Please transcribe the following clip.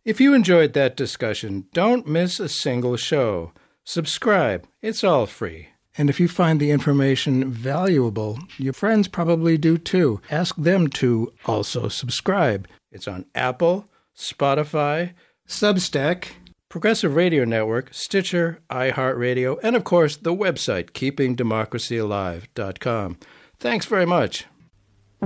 If you enjoyed that discussion, don't miss a single show. Subscribe. It's all free. And if you find the information valuable, your friends probably do too. Ask them to also subscribe. It's on Apple, Spotify, Substack, Progressive Radio Network, Stitcher, iHeartRadio, and of course the website keepingdemocracyalive.com. Thanks very much.